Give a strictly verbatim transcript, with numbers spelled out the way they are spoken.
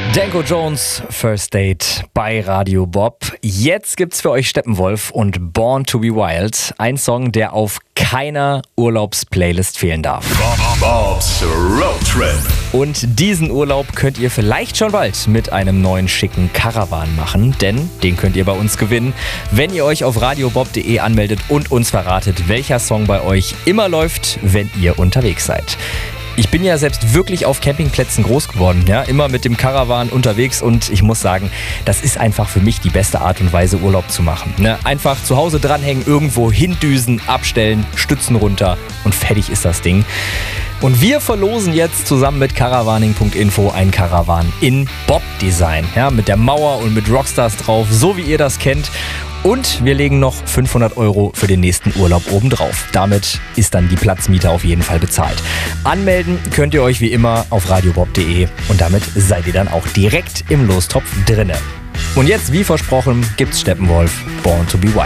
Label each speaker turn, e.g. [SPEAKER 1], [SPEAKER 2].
[SPEAKER 1] Danko Jones, First Date bei Radio Bob. Jetzt gibt's für euch Steppenwolf und Born to be Wild. Ein Song, der auf keiner Urlaubsplaylist fehlen darf.
[SPEAKER 2] Bob's Road Trip.
[SPEAKER 1] Und diesen Urlaub könnt ihr vielleicht schon bald mit einem neuen schicken Caravan machen, denn den könnt ihr bei uns gewinnen, wenn ihr euch auf radiobob punkt de anmeldet und uns verratet, welcher Song bei euch immer läuft, wenn ihr unterwegs seid. Ich bin ja selbst wirklich auf Campingplätzen groß geworden, ja, immer mit dem Caravan unterwegs und ich muss sagen, das ist einfach für mich die beste Art und Weise, Urlaub zu machen. Ne? Einfach zu Hause dranhängen, irgendwo hindüsen, abstellen, Stützen runter und fertig ist das Ding. Und wir verlosen jetzt zusammen mit caravaning punkt info einen Caravan in Bob-Design, ja, mit der Mauer und mit Rockstars drauf, so wie ihr das kennt. Und wir legen noch fünfhundert Euro für den nächsten Urlaub obendrauf. Damit ist dann die Platzmiete auf jeden Fall bezahlt. Anmelden könnt ihr euch wie immer auf radiobob punkt de und damit seid ihr dann auch direkt im Lostopf drinne. Und jetzt, wie versprochen, gibt's Steppenwolf, Born to be Wild.